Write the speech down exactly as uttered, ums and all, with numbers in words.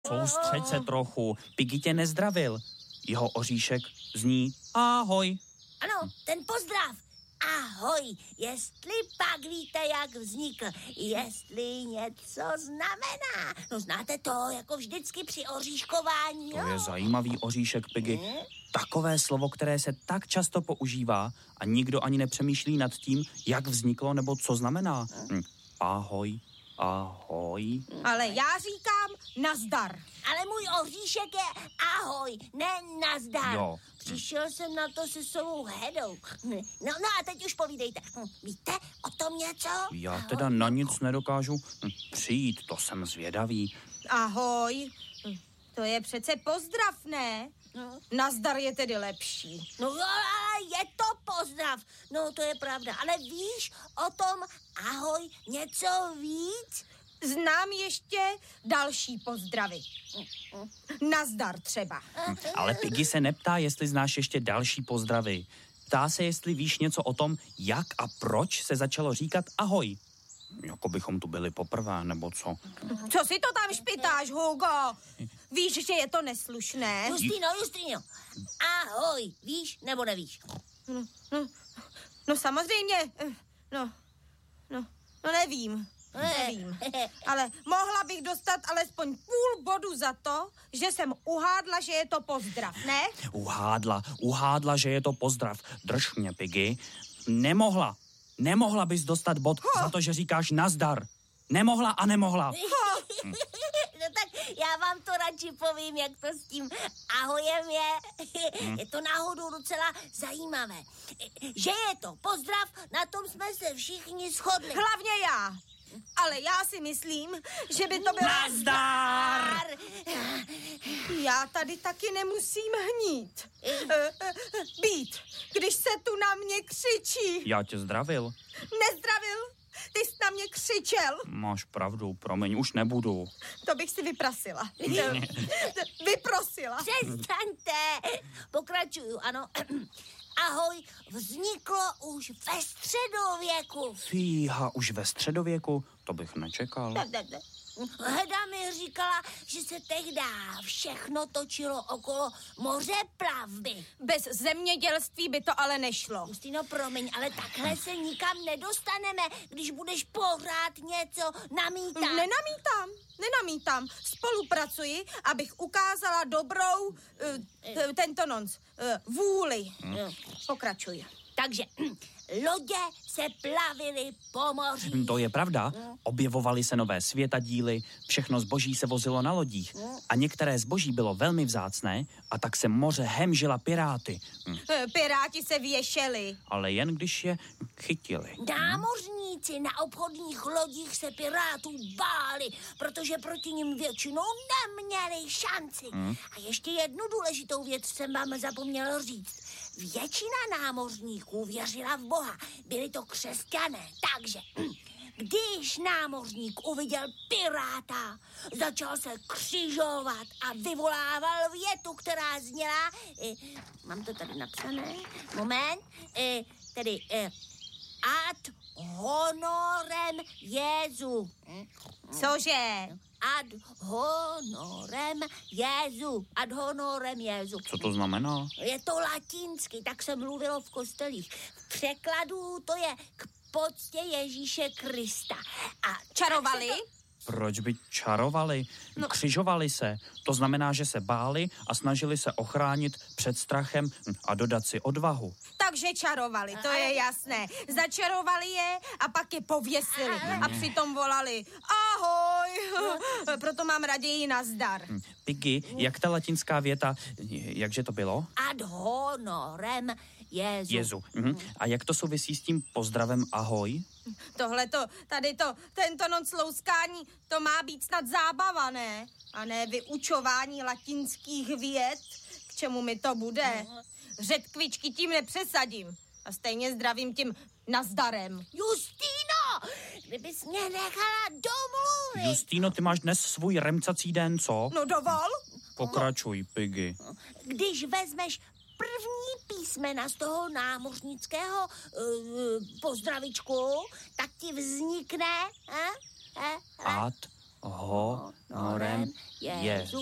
Soustřeď se trochu, Piggy tě nezdravil. Jeho oříšek zní ahoj. Ano, ten pozdrav. Ahoj, jestli pak víte, jak vznikl, jestli něco znamená. No znáte to, jako vždycky při oříškování, To jo? je zajímavý oříšek, Piggy. Takové slovo, které se tak často používá a nikdo ani nepřemýšlí nad tím, jak vzniklo nebo co znamená. Hm. Ahoj, ahoj. Ale já říkám nazdar. Ale můj oříšek je ahoj, ne nazdar. Jo. Přišel jsem na to se svou Hedou. No, no a teď už povídejte. Víte o tom něco? Já teda na nic nedokážu hm, přijít, to jsem zvědavý. Ahoj. To je přece pozdrav, ne? No. Nazdar je tedy lepší. No jo, ale je to pozdrav. No to je pravda. Ale víš o tom ahoj něco víc? Znám ještě další pozdravy. Nazdar třeba. Hm, Ale Piggy se neptá, jestli znáš ještě další pozdravy. Ptá se, jestli víš něco o tom, jak a proč se začalo říkat ahoj. Jako bychom tu byli poprvé, nebo co? Co si to tam špitáš, Hugo? Víš, že je to neslušné? Justino, Justino. Ahoj, víš nebo nevíš? No, no, no samozřejmě. No, no, no nevím. Nevím. Ale mohla bych dostat alespoň půl bodu za to, že jsem uhádla, že je to pozdrav, ne? Uhádla, uhádla, že je to pozdrav. Drž mě, Piggy. Nemohla. Nemohla bys dostat bod za to, že říkáš nazdar. Nemohla a nemohla. No tak já vám to radši povím, jak to s tím ahojem je. Je to náhodou docela zajímavé. Že je to pozdrav, na tom jsme se všichni shodli. Hlavně já. Ale já si myslím, že by to bylo... Nazdar! Já tady taky nemusím hnít. Být, když se tu na mě křičí. Já tě zdravil. Nezdravil? Ty jsi na mě křičel. Máš pravdu, promiň, už nebudu. To bych si vyprasila. Vyprosila. Přestaňte. Pokračuju, ano. Ahoj vzniklo už ve středověku. Fíha, už ve středověku? To bych nečekal. Tak, tak, tak. Heda mi říkala, že se tehdy všechno točilo okolo moře plavby. Bez zemědělství by to ale nešlo. Justino, promiň, ale takhle se nikam nedostaneme, když budeš pořád něco namítat. Nenamítám, nenamítám. Spolupracuji, abych ukázala dobrou, uh, t- tento nonc, uh, vůli. Hmm. Pokračuj. Takže lodě se plavily po moři. To je pravda. Objevovaly se nové světadíly, všechno zboží se vozilo na lodích. A některé zboží bylo velmi vzácné a tak se moře hemžila piráty. Hm. Piráti se věšeli. Ale jen když je chytili. Námořníci na obchodních lodích se pirátů báli, protože proti nim většinou neměli šanci. Hmm. A ještě jednu důležitou věc jsem vám zapomněl říct. Většina námořníků věřila v Boha. Byli to křesťané, takže když námořník uviděl piráta, začal se křižovat a vyvolával větu, která zněla, eh, mám to tady napsané, moment, eh, tedy eh, ad honorem Jezu. Cože? Ad honorem Jezu. Ad honorem Jezu. Co to znamená? Je to latinsky, tak se mluvilo v kostelích. V překladu to je k poctě Ježíše Krista. A čarovali? Proč by čarovali? No. Křižovali se. To znamená, že se báli a snažili se ochránit před strachem a dodat si odvahu. Takže čarovali, to je jasné. Začarovali je a pak je pověsili a přitom volali ahoj. Proto mám raději nazdar. Piggy, jak ta latinská věta, jakže to bylo? Ad honorem Jezu. Jezu. Mhm. A jak to souvisí s tím pozdravem ahoj? Tohleto, tady to, tento noc louskání, to má být snad zábava, ne? A ne vyučování latinských vět, k čemu mi to bude. Řetkvičky tím nepřesadím. A stejně zdravím tím nazdarem. Justino, kdybys mě nechala domluvit. Justino, ty máš dnes svůj remcací den, co? No dovol. Pokračuj, Piggy. Když vezmeš první písmena z toho námořnického uh, pozdravičku, tak ti vznikne... Eh, eh, eh, Ad Ho, norem, jezu.